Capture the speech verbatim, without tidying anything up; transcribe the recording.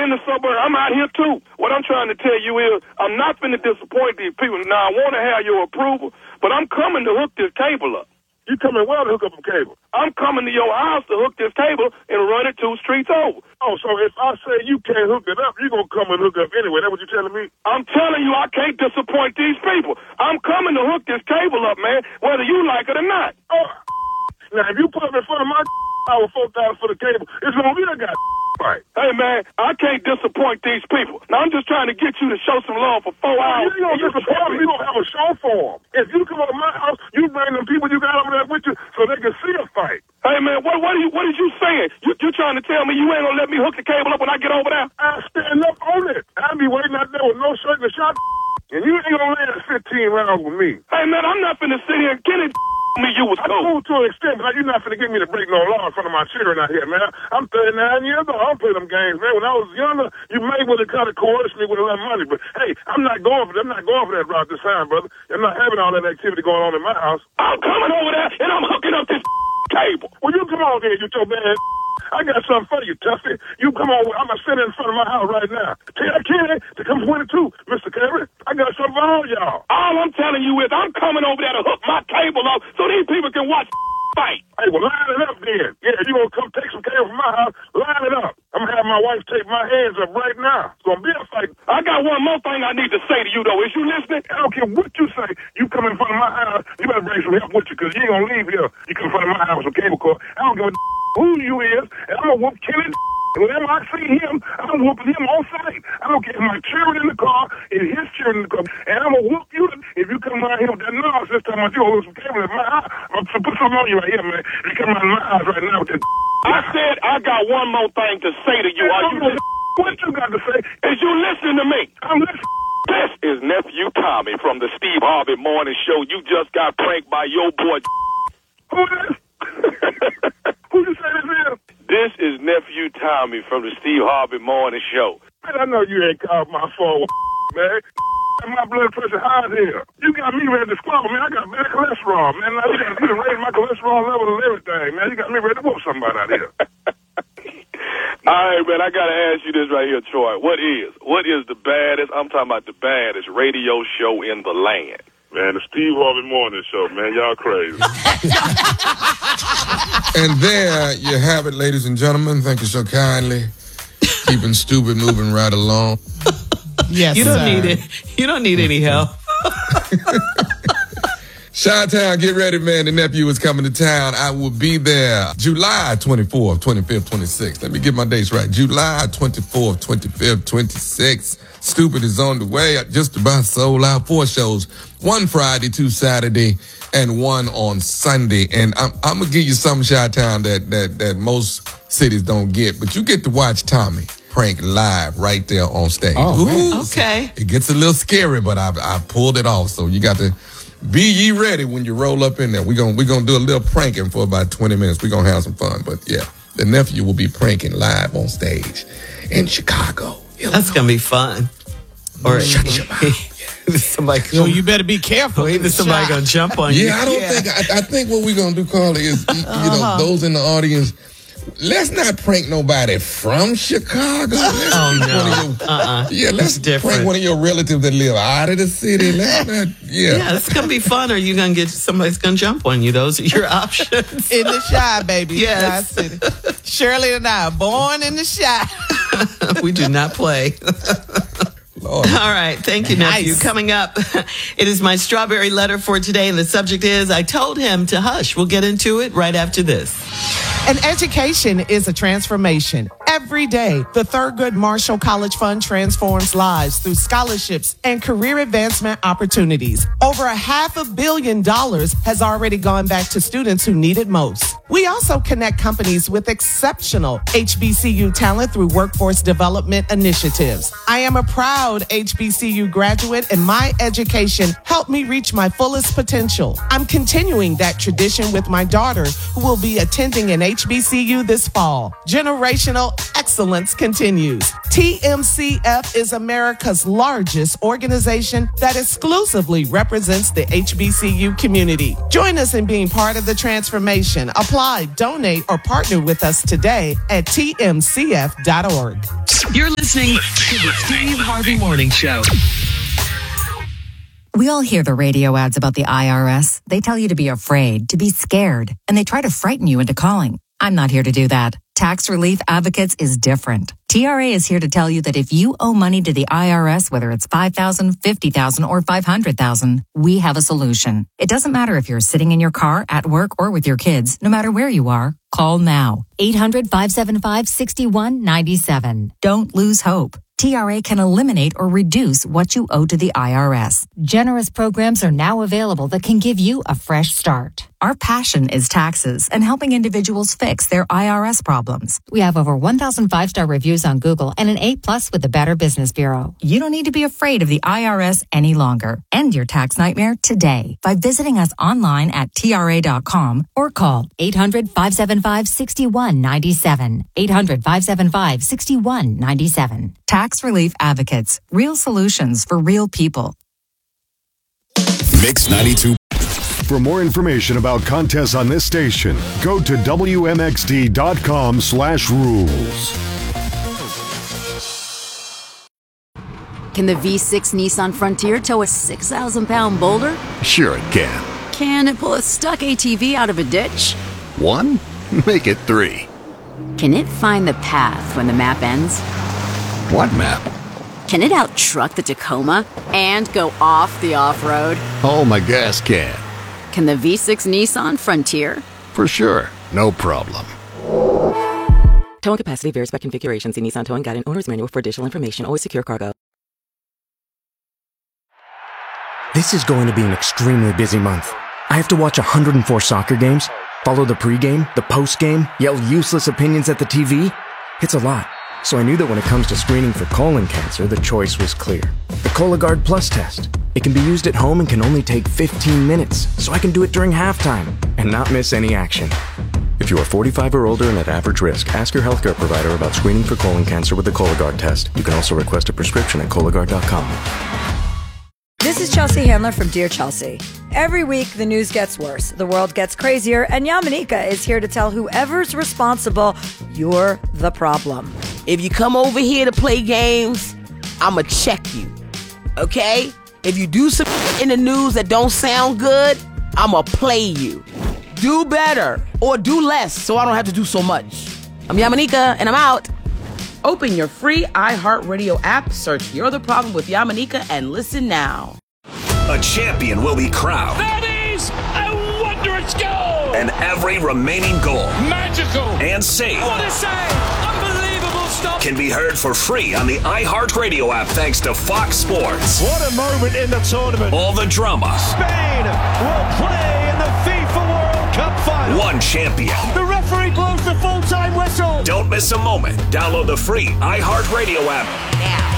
in the suburb. I'm out here, too. What I'm trying to tell you is I'm not finna disappoint these people. Now, I want to have your approval, but I'm coming to hook this cable up. You coming well to hook up a cable? I'm coming to your house to hook this cable and run it two streets over. Oh, so if I say you can't hook it up, you're going to come and hook up anyway. That's what you're telling me? I'm telling you, I can't disappoint these people. I'm coming to hook this cable up, man, whether you like it or not. Oh, now, if you put up in front of my I was four thousand for the cable, it's going to be that guy. Right. Hey, man, I can't disappoint these people. Now, I'm just trying to get you to show some love for four hours. You ain't going to disappoint me. You going to have a show for them. If you come over to my house, you bring them people you got over there with you so they can see a fight. Hey, man, what what are you, what is you saying? You, you trying to tell me you ain't going to let me hook the cable up when I get over there? I'll stand up on it. I'll be waiting out there with no shirt and a shot, and you ain't going to land fifteen rounds with me. Hey, man, I'm not finna sit here and get it. Me, you was cool. I'm cool to an extent, but you're not finna get me to break no law in front of my children out here, man. I'm thirty-nine years old. I don't play them games, man. When I was younger, you may would have kind of coerced me with a lot of money, but hey, I'm not going for I'm not going for that route this time, brother. I'm not having all that activity going on in my house. I'm coming over there and I'm hooking up this cable. Well, you come on there, you so bad. I got something for you, Tuffy. You come on. I'm going to sit in front of my house right now. Tell Kenny to come twenty-two, Mister Kerry. I got something for all y'all. All I'm telling you is I'm coming over there to hook my cable up so these people can watch fight. Hey, well, line it up then. Yeah, you going to come take some cable from my house, line it up. I'm going to have my wife take my hands up right now. It's going to be a fight. I got one more thing I need to say to you, though. Is you listening? I don't care what you say. You come in front of my house, you better bring some help with you because you ain't going to leave here. You come in front of my house with some cable cord. I don't give a who you is, and I'm going to whoop Kenny. And whenever I see him, I'm whooping him on sight. I don't care if my children in the car, and his children in the car, and I'm going to whoop you if you come around here with that noise this time. I'm going to lose some cable in my house. I'm going to put something on you right here, man. You come around my house right now with that. I said I got one more thing to say to you. Are you listening? What you got to say? Is you listening to me? I'm listening. This is Nephew Tommy from the Steve Harvey Morning Show. You just got pranked by your boy. Who is? Who you say this is? This is Nephew Tommy from the Steve Harvey Morning Show. Man, I know you ain't called my phone, man. My blood pressure high here. You got me ready to squabble, man. I got bad cholesterol, man. Now you got to raise my cholesterol level and everything, man. You got me ready to whoop somebody out here. All right, man, I got to ask you this right here, Troy. What is, what is the baddest, I'm talking about the baddest radio show in the land? Man, the Steve Harvey Morning Show, man. Y'all crazy. And there you have it, ladies and gentlemen. Thank you so kindly. Keeping stupid moving right along. Yes, You don't sir. need it. You don't need any help. Chi-Town, get ready, man. The nephew is coming to town. I will be there July twenty-fourth, twenty-fifth, twenty-sixth. Let me get my dates right. July twenty-fourth, twenty-fifth, twenty-sixth. Stupid is on the way. I just about sold out four shows. One Friday, two Saturday, and one on Sunday. And I'm, I'm going to give you some Chi-Town that, that, that most cities don't get. But you get to watch Tommy prank live right there on stage. Oh, Ooh, okay. It gets a little scary, but I I pulled it off. So you got to be ye ready when you roll up in there. We're going we gonna do a little pranking for about twenty minutes. We're going to have some fun. But yeah, the nephew will be pranking live on stage in Chicago. That's going to be fun. Or somebody So you better be careful. or either somebody going to jump on you. Yeah, I don't Yeah. think, I, I think what we're going to do, Carly, is, you Uh-huh. know, those in the audience, let's not prank nobody from Chicago. Let's Oh, pick no. one of your- Uh-uh. Yeah, let's Different. prank one of your relatives that live out of the city. Let's not, yeah. Yeah, it's going to be fun, or you're going to get somebody's going to jump on you. Those are your options. In the shy, baby. Yes. Shy City. Shirley and I, born in the shy. We do not play. Lord. All right. Thank you, nephew. Nice. Coming up, it is my strawberry letter for today, and the subject is, I told him to hush. We'll get into it right after this. An education is a transformation. Every day, the Thurgood Marshall College Fund transforms lives through scholarships and career advancement opportunities. Over a half a billion dollars has already gone back to students who need it most. We also connect companies with exceptional H B C U talent through workforce development initiatives. I am a proud H B C U graduate, and my education helped me reach my fullest potential. I'm continuing that tradition with my daughter, who will be attending an H B C U this fall. Generational excellence continues. T M C F is America's largest organization that exclusively represents the H B C U community. Join us in being part of the transformation. Apply, donate, or partner with us today at T M C F dot org. You're listening to the Steve Harvey Morning Show. We all hear the radio ads about the I R S. They tell you to be afraid, to be scared, and they try to frighten you into calling. I'm not here to do that. Tax Relief Advocates is different. T R A is here to tell you that if you owe money to the I R S, whether it's five thousand dollars, fifty thousand dollars, or five hundred thousand dollars, we have a solution. It doesn't matter if you're sitting in your car, at work, or with your kids. No matter where you are, call now. eight hundred, five seven five, six one nine seven. Don't lose hope. T R A can eliminate or reduce what you owe to the I R S. Generous programs are now available that can give you a fresh start. Our passion is taxes and helping individuals fix their I R S problems. We have over one thousand five-star reviews on Google and an A plus with the Better Business Bureau. You don't need to be afraid of the I R S any longer. End your tax nightmare today by visiting us online at T R A dot com or call eight hundred, five seven five, six one nine seven. eight hundred, five seven five, six one nine seven. Tax Relief Advocates. Real solutions for real people. Mix ninety-two. For more information about contests on this station, go to W M X D dot com slash rules. Can the V six Nissan Frontier tow a six thousand pound boulder? Sure it can. Can it pull a stuck A T V out of a ditch? One? Make it three. Can it find the path when the map ends? What map? Can it out-truck the Tacoma and go off the off-road? Oh, my gas can. Can the V six Nissan Frontier? For sure. No problem. Towing capacity varies by configuration. See Nissan Towing Guide and Owner's Manual for additional information. Always secure cargo. This is going to be an extremely busy month. I have to watch one hundred four soccer games, follow the pregame, the postgame, yell useless opinions at the T V. It's a lot. So I knew that when it comes to screening for colon cancer, the choice was clear. The Cologuard Plus test. It can be used at home and can only take fifteen minutes, so I can do it during halftime and not miss any action. If you are forty-five or older and at average risk, ask your healthcare provider about screening for colon cancer with the Cologuard test. You can also request a prescription at Cologuard dot com. This is Chelsea Handler from Dear Chelsea. Every week, the news gets worse, the world gets crazier, and Yamanika is here to tell whoever's responsible, you're the problem. If you come over here to play games, I'ma check you, okay? If you do some in the news that don't sound good, I'ma play you. Do better or do less so I don't have to do so much. I'm Yamanika, and I'm out. Open your free iHeartRadio app, search You're the Problem with Yamanika, and listen now. A champion will be crowned. That is a wondrous goal! And every remaining goal, magical and save, what a save! Unbelievable stuff! Can be heard for free on the iHeartRadio app thanks to Fox Sports. What a moment in the tournament! All the drama. Spain will play in the FIFA World Cup final. One champion. The referee blows the full-time whistle. Don't miss a moment. Download the free iHeartRadio app now.